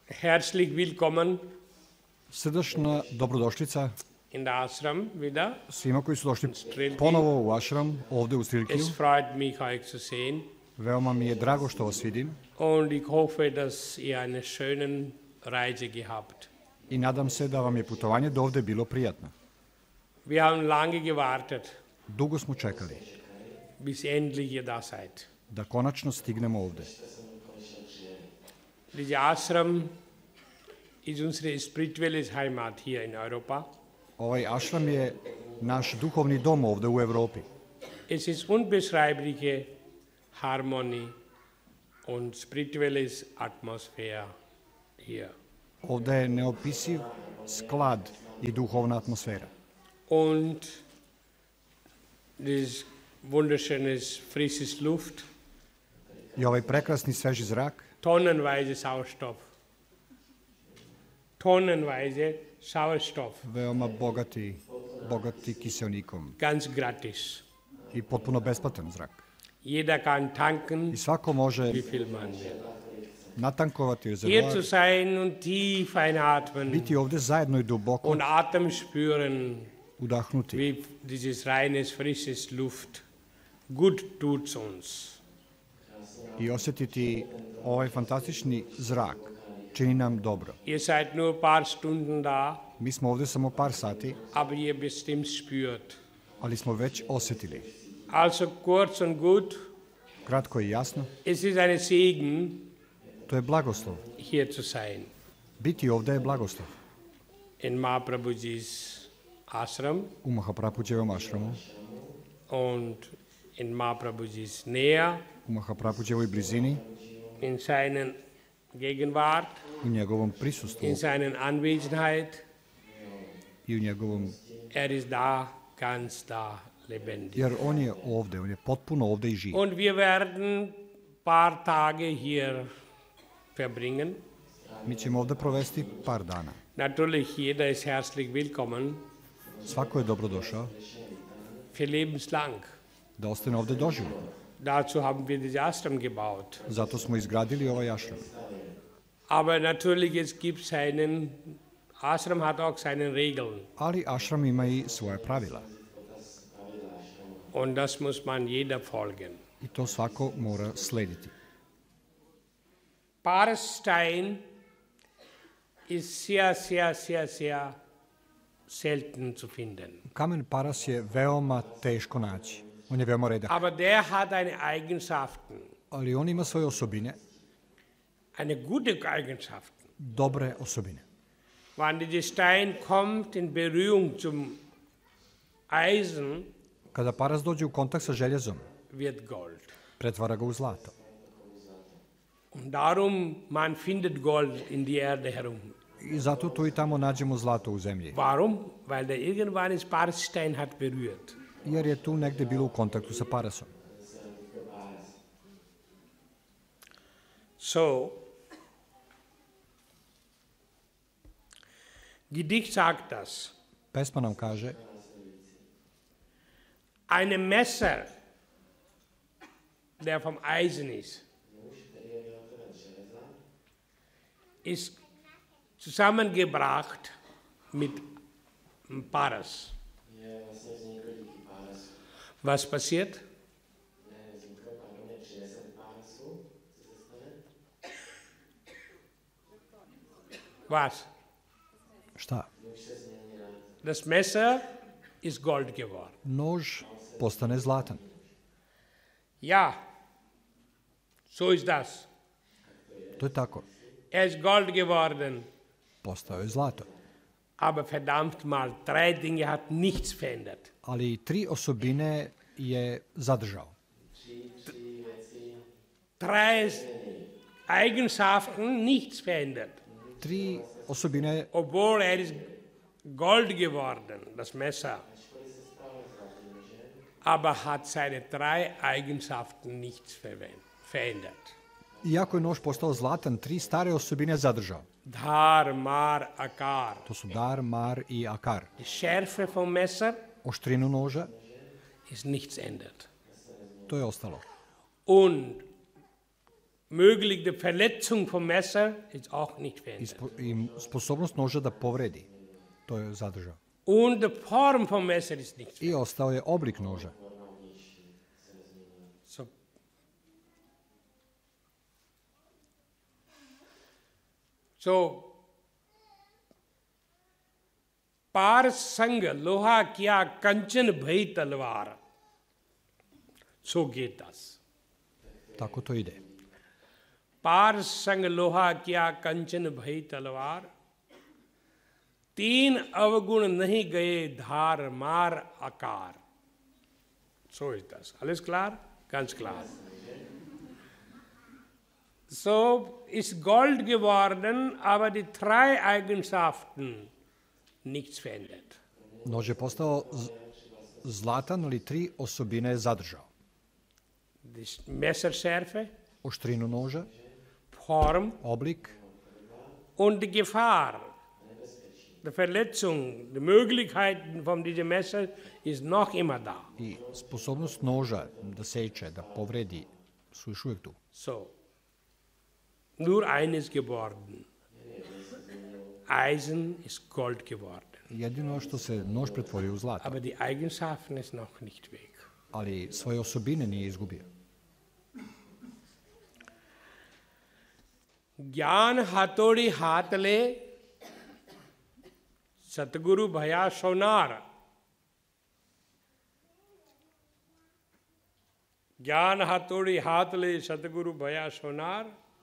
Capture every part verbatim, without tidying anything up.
Herzlich willkommen Srdačna dobrodošlica in der Ashram wieder. svima koji su došli ponovo u Ashram, ovde u Strilkiju. Es freut mich, euch zu sehen. Veoma mi je drago što vas vidim Und ich hoffe, dass ihr eine schöne Reise gehabt. i nadam se da vam je putovanje do ovde bilo prijatno. Wir haben lange gewartet, Dugo smo čekali bis endlich ihr da seid. da konačno stignemo ovde. Diese Ashram ist unsere spirituelle Heimat hier in Europa. Ovaj Ashram je naš duhovni dom ovde u Evropi. Es ist unbeschreibliche Harmonie und spirituelle Atmosphäre hier. Ovde je neopisiv sklad i duhovna atmosfera. Und dieses wunderschönes frisches Luft, I ovaj prekrasni sveži zrak, tonnenweise Sauerstoff. Tonnenweise Sauerstoff, veoma bogati, bogati kiseonikom ganz gratis. i potpuno besplatan zrak. Jeder kann tanken, I svako može wie viel man will. natankovati Hier zu rezervoar, sein und tief einatmen biti ovde zajedno i duboko und Atem spüren, udahnuti wie dieses reines, frisches Luft gut tut uns. i osjetiti ovaj fantastični zrak čini nam dobro. Ihr seid nur ein paar Stunden da, Mi smo ovde samo par sati, aber ihr bestimmt spürt. ali smo već osjetili. Also kurz und gut, Kratko i jasno, es ist eine Segen, to je blagoslov. hier zu sein. Biti ovde je blagoslov. In Mahaprabhuji's Ashram U Mahaprabhujevom ašramu, und in Mahaprabhuji's Nähe, u Mahaprabhuđevoj blizini, in seinen Gegenwart, u njegovom prisustvu in seinen Anwesenheit. i u njegovom, Er ist da, ganz da, lebendig. jer on je ovde, on je potpuno ovde i živ. Und wir werden paar Tage hier verbringen. Mi ćemo ovde provesti par dana. Natürlich, jeder ist herzlich willkommen Svako je dobrodošao für lebenslang. da ostane ovde doživotno. Dazu haben wir das Ashram gebaut. Zato smo izgradili ovaj ašram. Aber natürlich, es gibt seinen, Ashram hat auch seine Regeln. Ali ašram ima i svoje pravila. Und das muss man jeder folgen. I to svako mora slediti. Paarstein ist sehr, sehr, sehr, sehr selten zu finden. Kamen paras je veoma teško naći. On je veoma redak. Aber der hat eine Eigenschaften, Ali on ima svoje osobine, eine gute Eigenschaften. dobre osobine. Wenn dieser Stein kommt in Berührung zum Eisen, Kada paras dođe u kontakt sa željezom, wird Gold. pretvara ga u zlato. Und darum, man findet Gold in die Erde herum. I zato tu i tamo nađemo zlato u zemlji. Warum? Weil der irgendwann das Paarstein hat berührt. Jer je tu negde bilo u kontaktu sa parasom. So, Gedicht sagt das. Pesma nam kaže, Eine Messer, der vom Eisen ist, ist zusammengebracht mit einem Paras. Was passiert? Was? šta? Das Messer ist Gold geworden. Nož postane zlatan. Ja, so ist das. To je tako. Er ist Gold geworden, Postao je zlato. aber verdammt mal, drei Dinge hat nichts verändert. Ali tri osobine je zadržao. Drei Eigenschaften, nichts verändert. Tri osobine, Obwohl er ist Gold geworden, das Messer, aber hat seine drei Eigenschaften nichts verwen- verändert. iako je nož postao zlatan, tri stare osobine je zadržao. Dhar, Mar, Akar. To su dar, mar i akar. Die Schärfe vom Messer Oštrinu noža, ist nichts ändert. to je ostalo. Und möglich die Verletzung vom Messer ist auch nicht I, verändert. spo, I sposobnost noža da povredi, to je zadržao. Und die Form vom Messer ist nicht I ostao je oblik noža. so. So, पार संग लोहा किया कंचन भई तलवार. So geht das. Tako to ide. पार संग लोहा किया कंचन भई तलवार. तीन अवगुण नहीं गए धार मार आकार. So ist das. Alles klar? Ganz klar. So ist Gold geworden, aber die drei Eigenschaften nichts verändert. Nož je postao zlatan, ali tri osobine je zadržao. Die Messerschärfe, Oštrinu noža, Form oblik und die Gefahr. Die Verletzung, die Möglichkeiten von diesem Messer ist noch immer da. i sposobnost noža da seče, da povredi, su još uvijek tu. So, nur eines geworden. Eisen ist Gold geworden. Jedino što se nož pretvorio u zlato, Aber die Eigenschaften ist noch nicht weg. ali svoje osobine nije izgubio. ज्ञान हाथोड़ी हाथ ले सतगुरु भया सोनार. ज्ञान हाथोड़ी हाथ ले सतगुरु भया सोनार.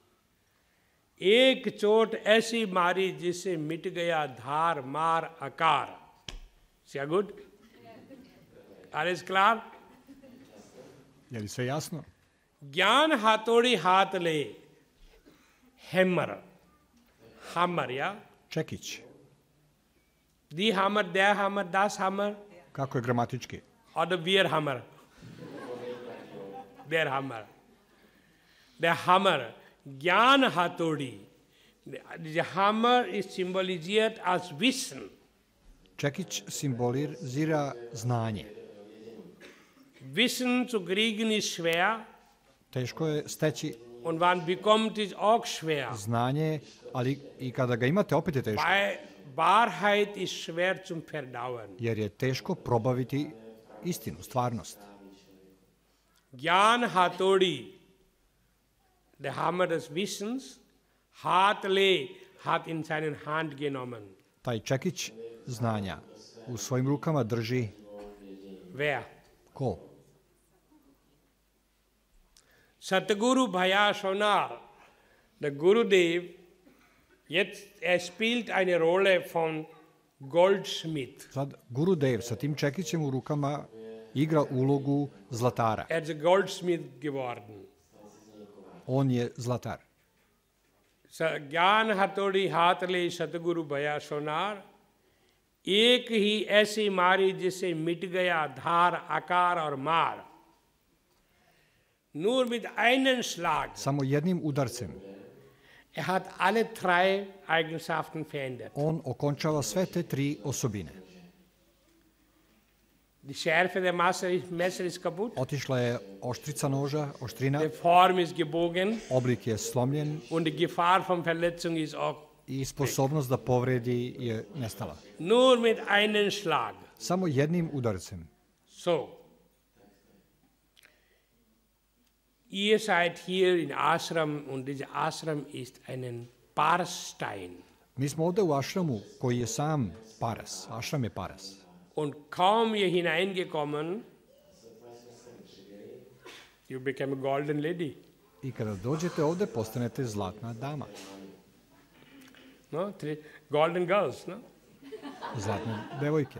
एक चोट ऐसी मारी जिससे मिट गया धार मार आकार. Sehr gut? Alles klar? Je li sve jasno? ज्ञान हाथोड़ी हाथ ले. Hammer. Hammer, ja? Čekić. Die Hammer, der Hammer, das Hammer Kako je gramatički? oder wir Hammer? Der Hammer. Der Hammer. Gyan Hatodi. Der Hammer ist symbolisiert als Wissen. Čekić simbolizira znanje. Wissen zu kriegen ist schwer Teško je steći und man bekommt es auch schwer. znanje, ali i kada ga imate opet je teško, Weil Wahrheit ist schwer zum Verdauen. jer je teško probaviti istinu, stvarnost. Gyan Hatodi, der Hammer des Wissens, Hartley hat in seinen Hand genommen. Taj čekić znanja u svojim rukama drži Wer? ko? Satguru Bhaya Sonar, der Gurudev, jetzt, er spielt eine Rolle von Goldschmied. Sad, Gurudev sa tim čekićem u rukama igra ulogu zlatara. Er ist Goldschmied geworden. On je zlatar. Sa- ज्ञान हथौड़ी हाथ ले सतगुरु भया सोनार, एक ही ऐसी मारी जिससे मिट गया धार आकार और मार. Nur mit einem Schlag. Samo jednim udarcem Er hat alle drei Eigenschaften verändert. on okončava sve te tri osobine. Die Schärfe der Messer ist, Messer ist kaputt, Otišla je oštrica noža, oštrina, die Form ist gebogen oblik je slomljen und die Gefahr von Verletzung ist auch. i sposobnost da povredi je nestala. Nur mit einem Schlag. Samo jednim udarcem. So. Ihr seid hier in Ashram und dieser Ashram ist ein Parstein. Mi smo ovde u ašramu koji je sam paras. Ašram je paras. Und kaum ihr hineingekommen, you become a golden lady. I kada dođete ovde, postanete zlatna dama. No? Three golden girls. No? Zlatne devojke.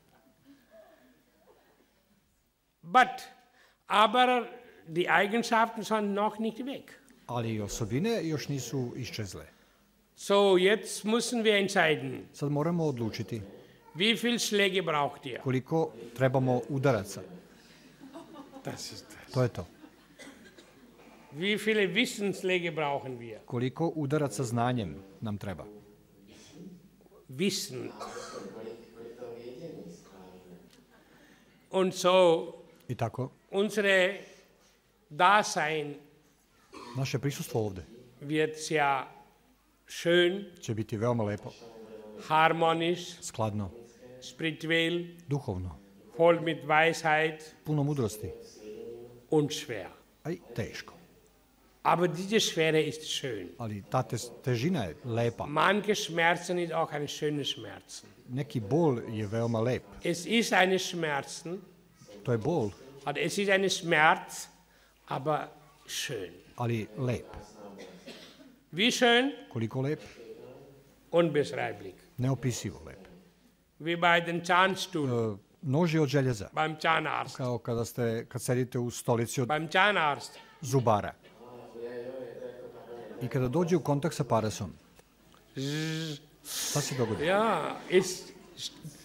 But, aber die Eigenschaften sind noch nicht weg. Ali osobine još nisu iščezle. So, jetzt müssen wir entscheiden, Sad moramo odlučiti wie viel Schläge braucht ihr? koliko trebamo udaraca. Das ist das. To je to. Wie viele Wissensschläge brauchen wir? Koliko udaraca znanjem nam treba. Wissen. Und so, I tako, unsere Dasein Naše prisustvo ovde wird sehr schön, će biti veoma lepo, harmonisch, skladno, spirituell, duhovno, voll mit Weisheit puno mudrosti, und schwer. a i teško. Aber diese Schwere ist schön. Ali ta te- težina je lepa. Manche Schmerzen ist auch ein schönes Schmerzen. Neki bol je veoma lep. Es ist eine Schmerzen, To je bol, also es ist eine Schmerz, aber schön. ali lep. Wie schön? Koliko lep? Unbeschreiblich. Neopisivo lep. Wie bei den Zahnstuhl, E, nož je od željeza, beim Zahnarzt. kao kada, ste, kad sedite u stolici od Beim Zahnarzt. zubara. I kada dođe u kontakt sa parasom, šta se dogodi? Ja, es